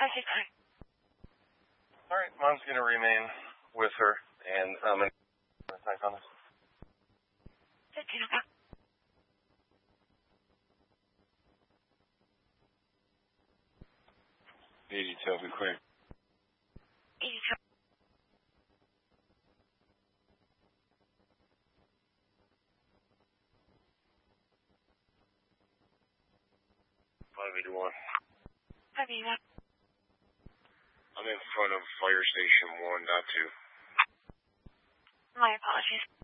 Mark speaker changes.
Speaker 1: All right, Mom's going to remain with her, and I'm going to attack on this. Tell me quick. What are we doing? I'm in front of Fire Station 1.2.
Speaker 2: My apologies.